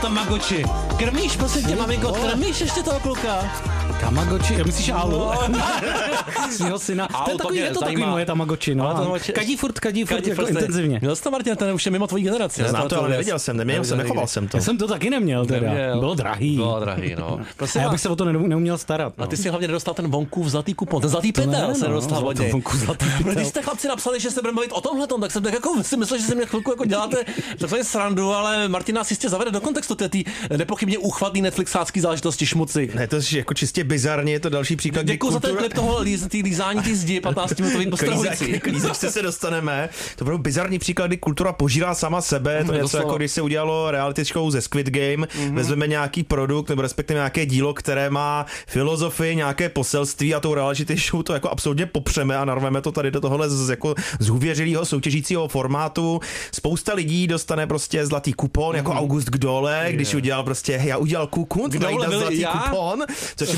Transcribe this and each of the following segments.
Tamagotchi. Krmíš, prosím tě, maminko, krmíš ještě toho kluka? Tamagotchi, já myslíš Alu? Svýho syna. Je to takový moje Tamagotchi, no. Kadí furt jako intenzivně. Měl jsi to, Martin, ten už je mimo tvojí generaci. Znám to, ale neviděl jsem, nechoval jsem to. Já jsem to taky neměl teda. Bylo drahý, no. A já bych se o to neuměl starat. A ty si hlavně nedostal ten Vonkův zlatý kupon, ten zlatý pytel se nedostal od něj. Když jste chlapci napsali, že se budeme bavit o tomhletom, tak jsem tak jako si myslel, že se mě chvilku jako děláte takzvaně srandu, ale Martin nás jistě zavede do kontextu té nepochybně úchvatný Netflixácký záležitosti šmuci. Ne, to je jako čistě bizarně, je to další příklad. Děkuji za ten klip toho lízání té zdi 15-minutový postrahující. Klízečce se dostaneme. To budou bizarní příklad, kdy kultura požírá sama sebe. To je něco jako když se udělalo reality show ze Squid Game. Vezmeme nějaký produkt nebo respektive nějaké dílo, které má filozofii, nějaké poselství a tou reality show to jako absolutně popřeme a narveme to tady do tohohle jako zhůvěřilého soutěžícího formátu. Spousta lidí dostane prostě zlatý kupon, jako August Gdole, když udělal prostě, já udělal kukun, zlatý kupon, což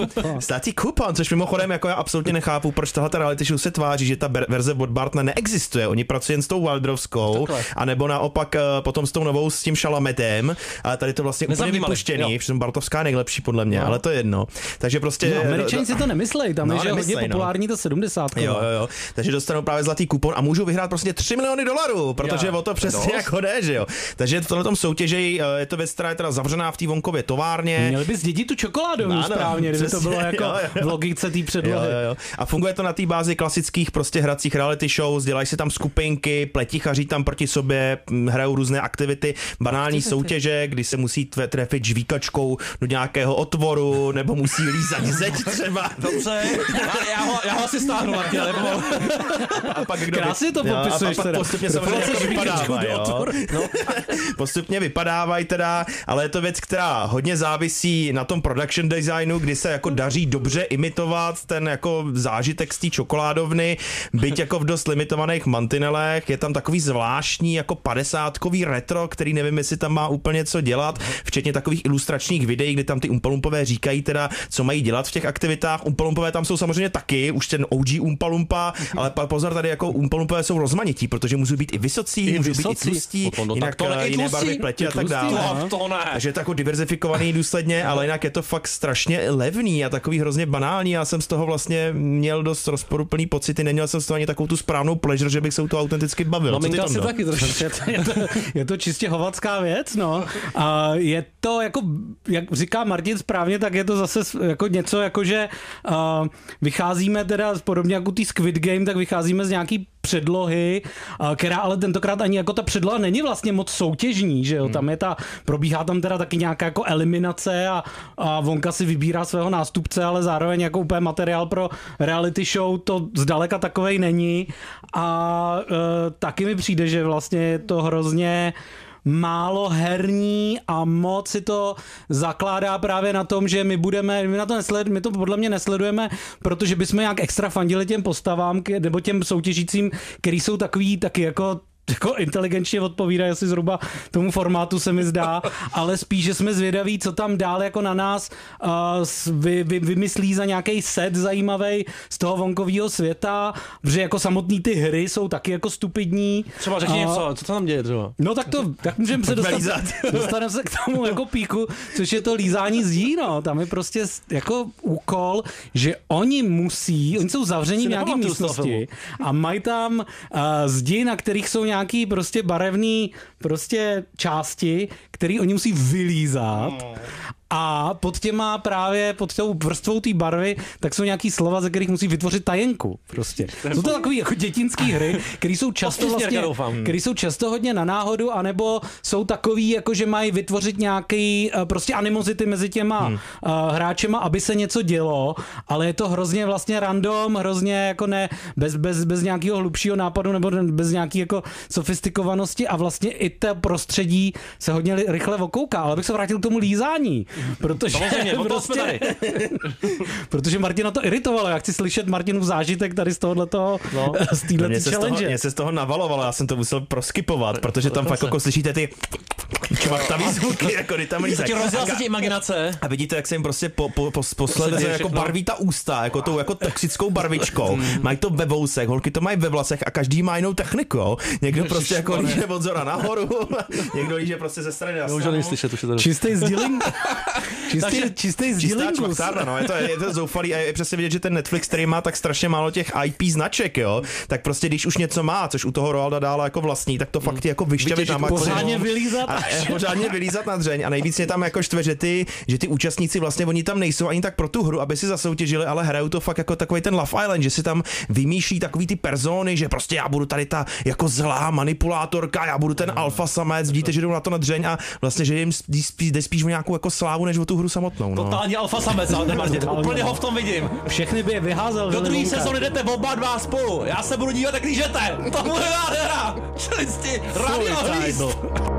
mimochodem jako já absolutně nechápu, proč tahle reality show se tváří, že ta verze od Bartna neexistuje. Oni pracují jen s tou Waldrovskou, anebo naopak potom s tou novou s tím Šalametem, ale tady to vlastně úplně vypuštěný, protože Bartovská nejlepší podle mě, ale to je jedno. Takže prostě Američani si to nemyslej, tam je hodně populární to 70. Jo. Takže dostanou právě zlatý kupon a můžou vyhrát prostě $3 miliony, protože o to přesně jako jde, že jo. Takže v tomhle soutěži je to věc, která je teda zavřená v té Vonkově továrně. Měli by zdědit tu čokoládu správně, kdyby to bylo jako v logice té předlohy. Jo. A funguje to na té bázi klasických prostě hracích reality shows, dělají se tam skupinky, pletichaří tam proti sobě, hrajou různé aktivity, banální soutěže, kdy se musí trefit žvíkačkou do nějakého otvoru, nebo musí lízat zeď třeba. Dobře, já ho asi stáhnu, Martin, a pak kdo krásně to popisuješ a pak postupně samozřejmě jako vypadávají, postupně vypadávají teda, ale je to věc, která hodně závisí na tom production designu, kdy se jako daří dobře imitovat ten jako zážitek z té čokoládovny, byť jako v dost limitovaných mantinelech, je tam takový zvláštní jako 50kový retro, který nevím, jestli tam má úplně co dělat, včetně takových ilustračních videí, kdy tam ty Umpalumpové říkají teda, co mají dělat v těch aktivitách. Umpalumpové tam jsou samozřejmě taky, už ten OG Umpalumpa, ale pozor, tady jako Umpalumpové jsou rozmanití, protože můžou být i vysocí, můžou být i tlustí, jinak jiné barvy pleti a tak dále. Takže je to jako diverzifikovaný důsledně, ale jinak je to fakt strašně levný a takový hrozně banální. Já jsem z toho vlastně měl dost rozporuplný pocity, neměl jsem z toho ani takovou tu správnou pleasure, že bych se u toho autenticky bavil. Maminka si taky je to čistě hovacká věc, no. A je to jako, jak říká Martin správně, tak je to zase jako něco jako, že vycházíme teda podobně jako tý Squid Game, tak vycházíme z nějaký předlohy, která ale tentokrát ani jako ta předloha není vlastně moc soutěžní, že jo, tam je probíhá tam teda taky nějaká jako eliminace a Vonka si vybírá svého nástupce, ale zároveň jako úplně materiál pro reality show to zdaleka takovej není a taky mi přijde, že vlastně je to hrozně málo herní a moc si to zakládá právě na tom, že my to podle mě nesledujeme, protože bychom nějak extra fandili těm postavám nebo těm soutěžícím, který jsou takový taky jako inteligentně odpovídají asi zhruba tomu formátu, se mi zdá, ale spíš, že jsme zvědaví, co tam dál jako na nás vymyslí za nějaký set zajímavý z toho vonkového světa, protože jako samotný ty hry jsou taky jako stupidní. Třeba řekni něco, co tam děje třeba? No tak můžeme se dostaneme se k tomu jako píku, což je to lízání zdí, no. Tam je prostě jako úkol, že oni jsou zavření v nějaké místnosti a mají tam zdi, na kterých jsou nějaký prostě barevný prostě části, který oni musí vylízat. A pod tou vrstvou té barvy, tak jsou nějaký slova, ze kterých musí vytvořit tajenku. Prostě. Jsou to takový jako dětinský hry, které jsou často hodně na náhodu, anebo jsou takový, jako že mají vytvořit nějaký prostě animozity mezi těma hráčema, aby se něco dělo, ale je to hrozně vlastně random, hrozně jako ne, bez nějakého hlubšího nápadu nebo bez nějaký jako sofistikovanosti a vlastně i to prostředí se hodně rychle okouká. Ale bych se vrátil k tomu lízání. Protože Martina to iritovalo. Já chci slyšet Martinův zážitek tady z tohohletoho, z této challenge. Mě se z toho navalovalo, já jsem to musel proskypovat, protože tam fakt jako slyšíte ty čvachtavý zvuky, jako kdy tam lízají. Rozdělá se ti imaginace. A vidíte, jak se jim prostě posledně jako barví ta ústa, jako tou jako toxickou barvičkou. Mají to ve vousech, holky to mají ve vlasech a každý má jinou techniku, jo. Někdo prostě jako líže od zora nahoru, někdo líže prostě ze strany na stranu. Čistý sdíling. Čistý sdíling. No, je to zoufalý a je přesně vidět, že ten Netflix, který má tak strašně málo těch IP značek, jo, tak prostě když už něco má, což u toho Roalda dále jako vlastní, tak to fakt jako vyšťavit na maximum. Pořádně vylízat na dřeň a nejvíc mě tam jako štve, že ty účastníci vlastně oni tam nejsou ani tak pro tu hru, aby si zasoutěžili, ale hrajou to fakt jako takový ten Love Island, že si tam vymýšlí takový ty persony, že prostě já budu tady ta jako zlá manipulátorka, já budu ten alfa samec, vidíte, že jdou na to na dřeň a vlastně, že jim jde spíš o nějakou jako slávu, než o tu hru samotnou. No. Totální alfa samec, ale Martin, úplně ho v tom vidím. Všechny by je vyházel. Do druhé sezóny jdete oba dva spolu, já se budu dívat, jak lížete. To bude nádhera. Čelisti, Radio Hvízd.